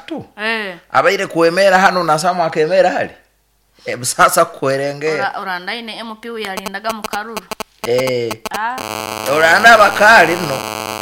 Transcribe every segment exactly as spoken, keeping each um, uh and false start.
eshatu eh abaire kuemera hano nasama akemera hali e busasa kwerengera oranda ine M P yalindaga mu Karuru eh ah oranda bakali no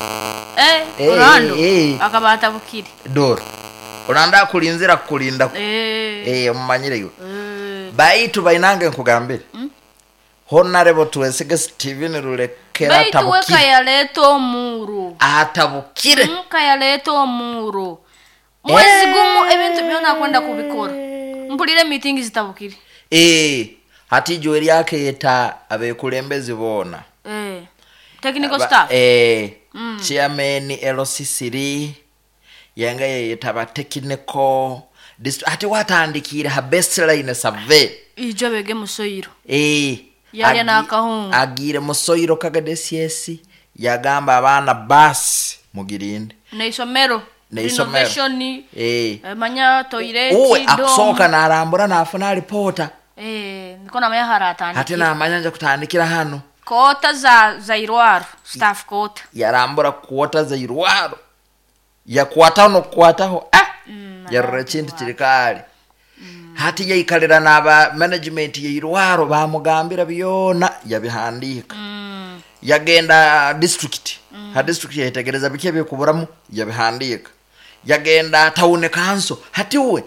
eh orando akabata bukiri dor oranda kulinzira kulinda eh eh mumanyire yo baitu bainange nkugambire Honorable Tuwesige Steven Rulekera tabukire baitu weka ya leto muru atabukire nka ya leto muru mwezi gumu ebintu byona kwenda kubikora mpulire meeting zitabukire eh hati jweri yake yeta abekulembezi bona eh technical staff eh mm. Chairman L C C R yanga yeta ba technical hati watandikira ha baseline survey ijo bege musoyiro eh yali na kahunga agire musoyiro kagadesyesi yagamba abana basi mugirinde neisomero renovation eh manya toilet uwe akusoka na arambura na afuna reporter eh niko na maya haratani hati na amanyanja kutandikira hano kota za za irwaro staff kota yarambura kota za irwaro ya kwatano kwataho ah mm, yarure chintu kirikali mm. hati yayikalira naba management ya irwaro bamugambira byona yabihandika mm. yagenda district mm. ha district yategereza bike byekuburamu yabihandika yagenda town council hati uwe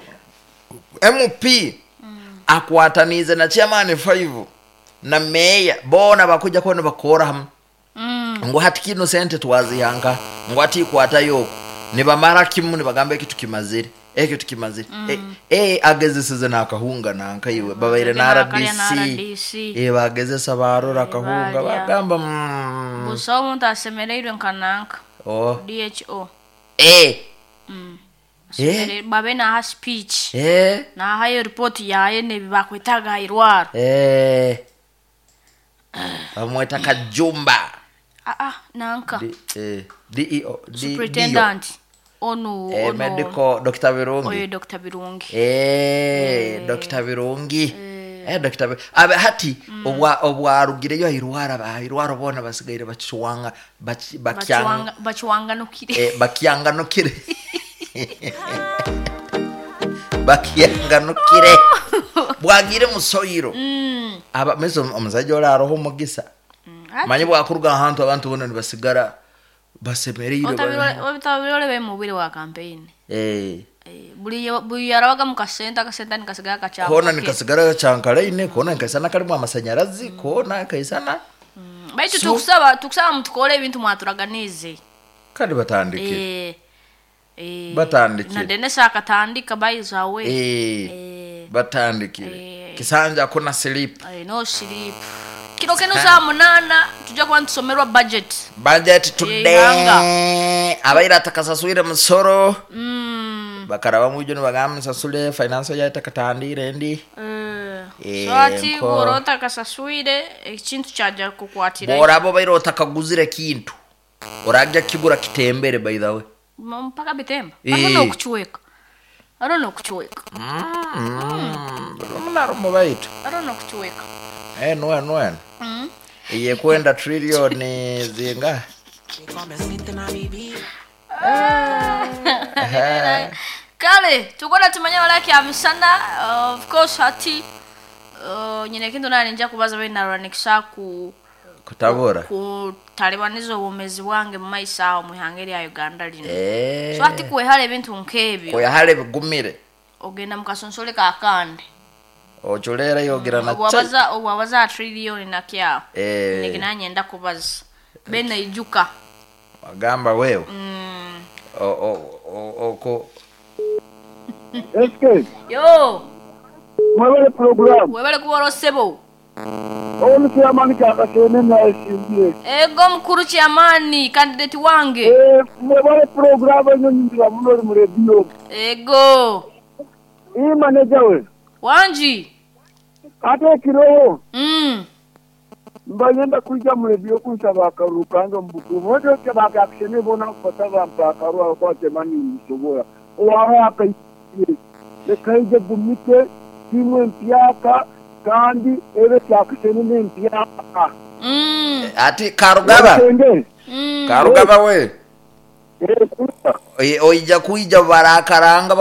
M P mm. akwatanize na chairman five na meya bona bakuja kone bakora ham mm. ngo hati kino sente twaziyanga ngo ati kwata yoko nibamara kimu nibagambe kitu kimazire eke tukimazire mm. eh e, agezesize nakahunga nanka yiwe babaire na R D C eh bagezesa barora kahunga bagamba mm. buso umuntu asemereirwe nkananka oh D H O eh mm. eh babe na ha speech eh na hayo report yaye ne bakwetaga irwaro eh amweta kajumba ah ah nanka D, eh D E O superintendent onu eh, onu medical Doctor Birungi oye Doctor Birungi eh, eh Doctor Birungi eh, eh Doctor abe hati mm. obwa obwa rugire yo irwara ba irwara bona basigaire bachiwanga bakyanga bachiwanga nokire eh bakyanga nokire bakyanga nokire bwagire musoyiro mm. aba mezo omuzaje ora roho mugisa mm. manye bwakuruga ahantu abantu bona nibasigara basemerire otabirole be mubiri wa campaign eh eh buli buli yarabaga mukasenta kasenta nikasigara kacha kona nikasigara chankala ine kona nkaisana kalimu amashanyarazi mm. kona kaisana mm. baitu so, tukusaba tukusaba mutukole ibintu mwaturaganize kandi batandike eh eh batandike na dene saka tandika baizawe eh, eh batandike eh. Kisanja kuna sleep eh no sleep kino keno za munana tujja kwa nsomerwa budget budget today abaira takasaswire musoro mm bakaraba mujo no bagamba sasule finance ya takatandire ndi eh so ati boro takasaswire ikintu cyaja kukwatira bora bo bairo takaguzire kintu orajja kigura kitembere by the way mpaka bitemba bano kuchweka arano kuchweka mm mnaro mobaitu arano kuchweka eh no no mm iye kwenda trillion zinga kale tukona tumanya walaki amsana of course hati uh, nyine kindo nani nja kubaza we na raniksa ku kutabura ku talibanizo bomezi wange mu maisa aho mu hangeri ya Uganda lino eh so hati kuwe hale bintu nkebyo ko yahale bigumire ogenda mukasonsole ka kande ocholera yogira na wabaza wabaza trillion na kya eh nikinanye nda kubaza bena ijuka wagamba wewe mm o o o ko eske yo mwele program webale kuworo sebo onu chairman ka kene na esindire ego mkuru chairman candidate wange eh mwele program nyinyi muno mu radio ego i manager we wanji ate kiroho mm mbayenda kuja mu radio kunsaba karukanga mbuku mojo ke baka akshene bona kotaba mpakaru kwa chairman msobora owa aka le kaije gumite kimwe mpyaka kandi ebe cyakishene nempyaka mm ati karugaba mm karugaba we eh oija kuija barakaranga